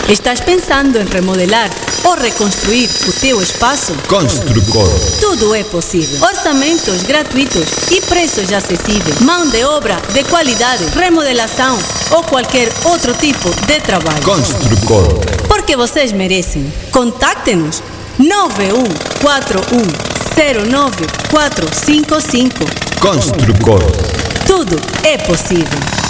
Estás pensando em remodelar ou reconstruir o teu espaço? Construcor. Tudo é possível. Orçamentos gratuitos e preços acessíveis. Mão de obra de qualidade, remodelação ou qualquer outro tipo de trabalho. Construcor. Porque vocês merecem. Contacte-nos 9141094555. Construcor. Tudo é possível.